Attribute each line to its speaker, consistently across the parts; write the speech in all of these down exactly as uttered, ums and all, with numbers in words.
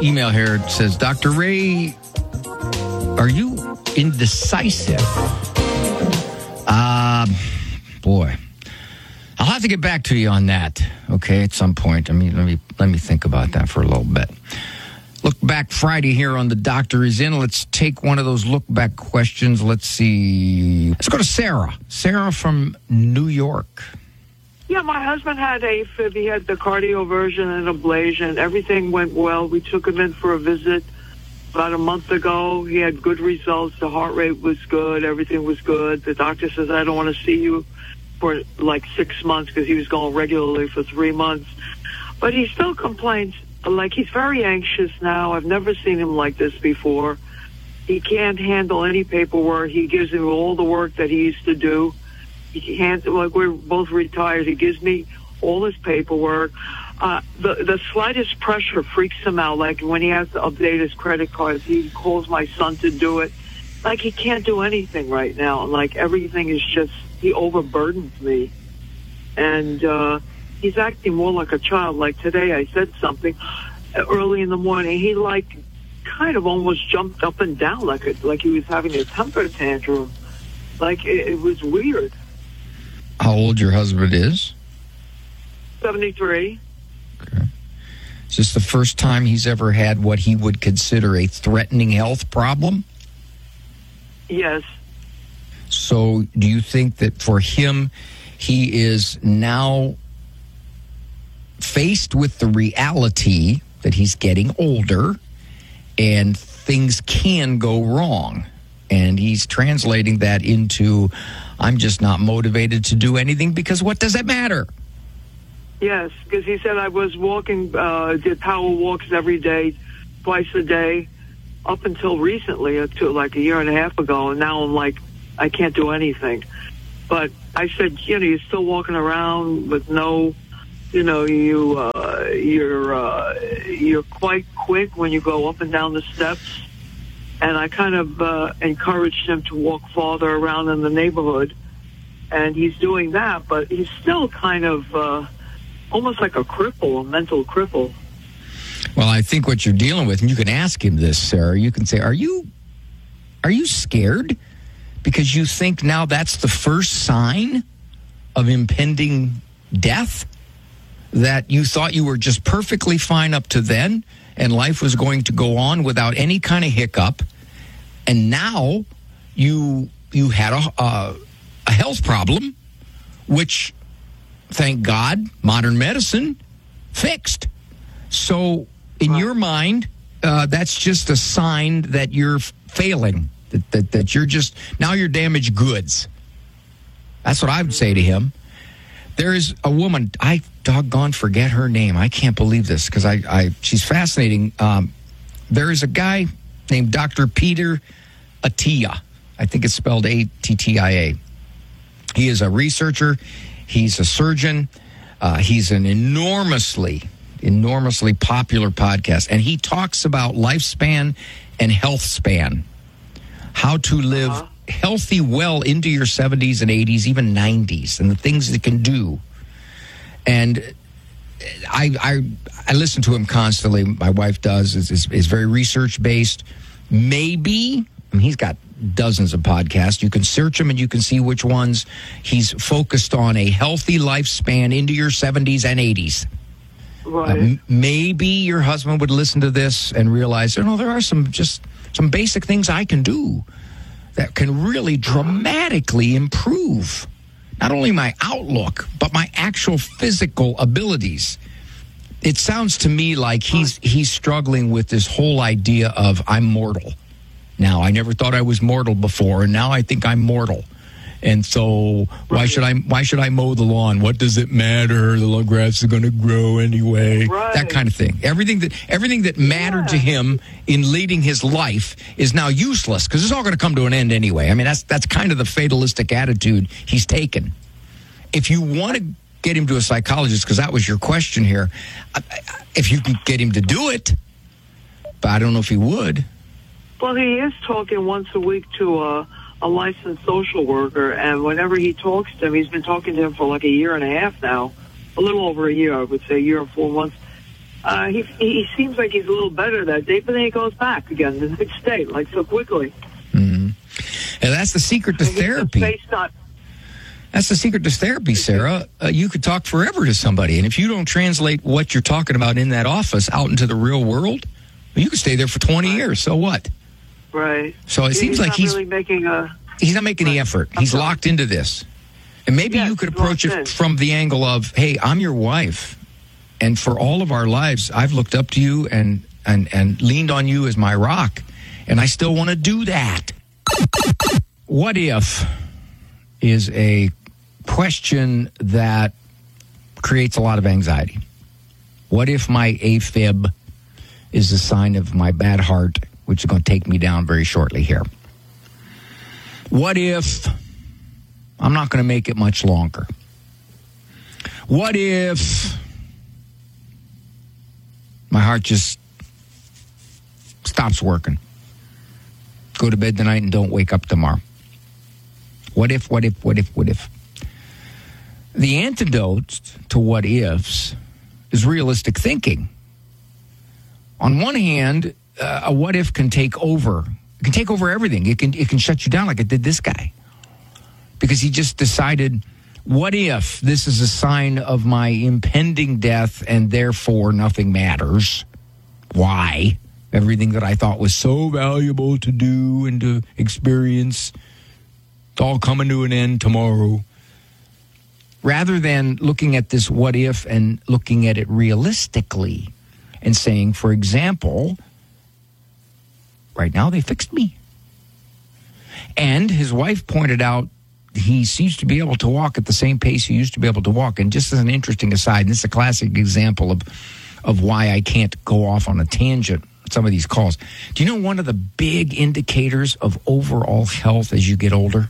Speaker 1: email here. It says, Doctor Ray, are you indecisive? Uh, boy, I'll have to get back to you on that. Okay, at some point. I mean, let me let me think about that for a little bit. Look back Friday here on The Doctor Is In. Let's take one of those look back questions. Let's see. Let's go to Sarah. Sarah from New York.
Speaker 2: Yeah, my husband had AFib. He had the cardioversion and ablation. Everything went well. We took him in for a visit about a month ago. He had good results. The heart rate was good. Everything was good. The doctor says, I don't want to see you for like six months because he was going regularly for three months. But he still complains. Like, he's very anxious now. I've never seen him like this before. He can't handle any paperwork. He gives him all the work that he used to do. He can't, like, we're both retired. He gives me all his paperwork. Uh, the, the slightest pressure freaks him out. Like, when he has to update his credit cards, he calls my son to do it. Like, he can't do anything right now. Like, everything is just, he overburdens me. And, uh, he's acting more like a child. Like today, I said something early in the morning. He like kind of almost jumped up and down like a, like he was having a temper tantrum. Like it, it was weird.
Speaker 1: How old your husband is?
Speaker 2: seventy-three.
Speaker 1: Okay. Is this the first time he's ever had what he would consider a threatening health problem?
Speaker 2: Yes.
Speaker 1: So do you think that for him, he is now faced with the reality that he's getting older and things can go wrong, and he's translating that into, I'm just not motivated to do anything because what does it matter?
Speaker 2: Yes, because he said I was walking, uh, did power walks every day, twice a day, up until recently, up to like a year and a half ago, and now I'm like, I can't do anything. But I said, you know, you're still walking around with no, you know, you, uh, you're, uh, you're quite quick when you go up and down the steps. And I kind of, uh, encouraged him to walk farther around in the neighborhood. And he's doing that, but he's still kind of, uh, almost like a cripple, a mental cripple.
Speaker 1: Well, I think what you're dealing with, and you can ask him this, Sarah, you can say, are you, are you scared? Because you think now that's the first sign of impending death? That you thought you were just perfectly fine up to then, and life was going to go on without any kind of hiccup, and now you you had a, a, a health problem, which, thank God, modern medicine fixed. So, in your mind, uh, that's just a sign that you're failing, that, that that you're just, now you're damaged goods. That's what I would say to him. There is a woman, I doggone forget her name. I can't believe this because I, I, she's fascinating. Um, there is a guy named Doctor Peter Attia. I think it's spelled A T T I A. He is a researcher. He's a surgeon. Uh, he's an enormously, enormously popular podcast. And he talks about lifespan and health span. How to live uh-huh. healthy well into your seventies and eighties, even nineties, and the things it can do. And I I, I listen to him constantly. My wife does. Is is, is very research based. Maybe, I mean, he's got dozens of podcasts. You can search him and you can see which ones he's focused on a healthy lifespan into your seventies and eighties.
Speaker 2: Right.
Speaker 1: Uh, m- maybe your husband would listen to this and realize, you know, there are some just some basic things I can do that can really dramatically improve not only my outlook, but my actual physical abilities. It sounds to me like he's he's struggling with this whole idea of I'm mortal. Now, I never thought I was mortal before, and now I think I'm mortal. And so why
Speaker 2: right.
Speaker 1: should I why should I mow the lawn? What does it matter? The lawn grass is going to grow anyway.
Speaker 2: Right.
Speaker 1: That kind of thing. Everything that everything that mattered
Speaker 2: yeah.
Speaker 1: to him in leading his life is now useless because it's all going to come to an end anyway. I mean, that's that's kind of the fatalistic attitude he's taken. If you want to get him to a psychologist, because that was your question here, if you can get him to do it, but I don't know if he would.
Speaker 2: Well, he is talking once a week to a, a licensed social worker, and whenever he talks to him, he's been talking to him for like a year and a half now, a little over a year, I would say, a year and four months. Uh, he he seems like he's a little better that day, but then he goes back again the next day, like so quickly.
Speaker 1: Mm-hmm. And that's the secret to therapy.
Speaker 2: Face not.
Speaker 1: That's the secret to therapy, Sarah. Uh, you could talk forever to somebody, and if you don't translate what you're talking about in that office out into the real world, well, you could stay there for twenty right. years. So what?
Speaker 2: Right.
Speaker 1: So it
Speaker 2: he's
Speaker 1: seems like
Speaker 2: not
Speaker 1: he's
Speaker 2: really making a.
Speaker 1: He's not making
Speaker 2: right.
Speaker 1: the effort. He's locked into this, and maybe
Speaker 2: yes,
Speaker 1: you could approach it in. from the angle of, "Hey, I'm your wife, and for all of our lives, I've looked up to you and and and leaned on you as my rock, and I still want to do that." What if is a question that creates a lot of anxiety. What if my AFib is a sign of my bad heart, which is going to take me down very shortly here? What if I'm not going to make it much longer? What if my heart just stops working? Go to bed tonight and don't wake up tomorrow. What if, what if, what if, what if? The antidote to what ifs is realistic thinking. On one hand, uh, a what if can take over. It can take over everything. It can it can shut you down like it did this guy. Because he just decided, what if this is a sign of my impending death and therefore nothing matters? Why? Everything that I thought was so valuable to do and to experience, it's all coming to an end tomorrow. Rather than looking at this what if and looking at it realistically and saying, for example, right now they fixed me. And his wife pointed out he seems to be able to walk at the same pace he used to be able to walk. And just as an interesting aside, and this is a classic example of, of why I can't go off on a tangent on some of these calls. Do you know one of the big indicators of overall health as you get older?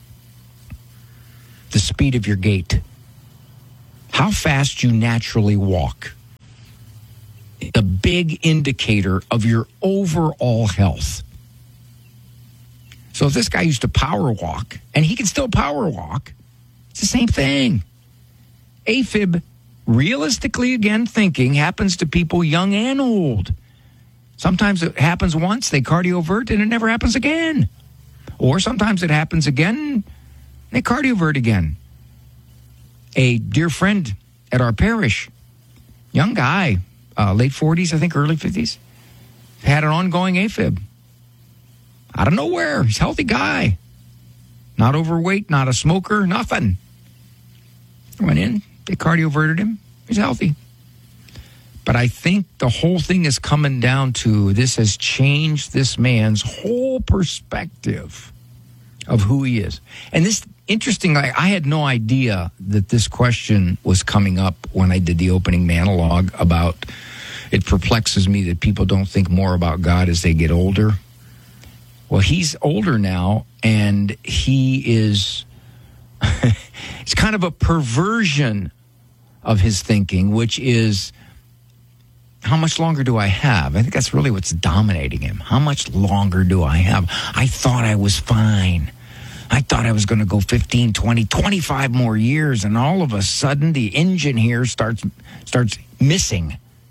Speaker 1: The speed of your gait. How fast you naturally walk. The big indicator of your overall health. So if this guy used to power walk, and he can still power walk, it's the same thing. AFib, realistically, again, thinking, happens to people young and old. Sometimes it happens once, they cardiovert, and it never happens again. Or sometimes it happens again, they cardiovert again. A dear friend at our parish, young guy, uh, late forties, I think, early fifties, had an ongoing AFib. Out of nowhere. He's a healthy guy. Not overweight, not a smoker, nothing. Went in, they cardioverted him. He's healthy. But I think the whole thing is coming down to this has changed this man's whole perspective of who he is. And this, interestingly, I had no idea that this question was coming up when I did the opening monologue about it perplexes me that people don't think more about God as they get older. Well, he's older now, and he is, it's kind of a perversion of his thinking, which is, how much longer do I have? I think that's really what's dominating him. How much longer do I have? I thought I was fine. I thought I was going to go fifteen, twenty, twenty-five more years, and all of a sudden the engine here starts starts missing.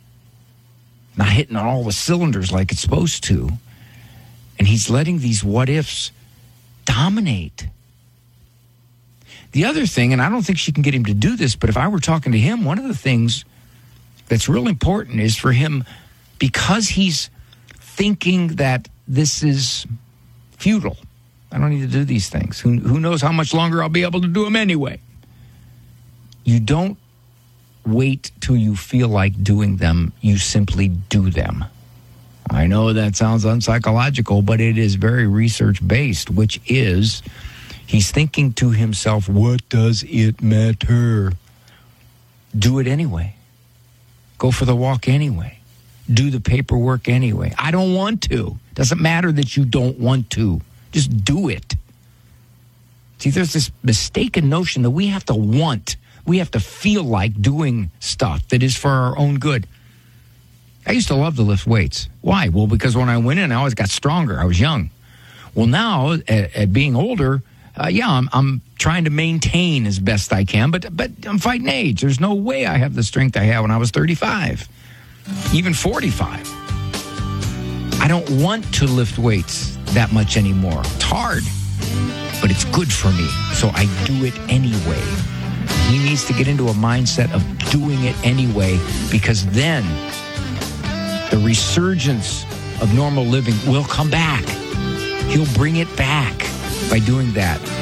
Speaker 1: Not hitting on all the cylinders like it's supposed to. And he's letting these what-ifs dominate. The other thing, and I don't think she can get him to do this, but if I were talking to him, one of the things that's real important is for him, because he's thinking that this is futile. I don't need to do these things. Who, who knows how much longer I'll be able to do them anyway? You don't wait till you feel like doing them. You simply do them. I know that sounds unpsychological, but it is very research-based, which is he's thinking to himself, what does it matter? Do it anyway. Go for the walk anyway. Do the paperwork anyway. I don't want to. Doesn't matter that you don't want to. Just do it. See, there's this mistaken notion that we have to want. We have to feel like doing stuff that is for our own good. I used to love to lift weights. Why? Well, because when I went in, I always got stronger. I was young. Well, now, at, at being older, uh, yeah, I'm, I'm trying to maintain as best I can, but but I'm fighting age. There's no way I have the strength I had when I was thirty-five. even forty-five. I don't want to lift weights that much anymore. It's hard, but it's good for me, so I do it anyway. He needs to get into a mindset of doing it anyway, because then the resurgence of normal living will come back. He'll bring it back by doing that.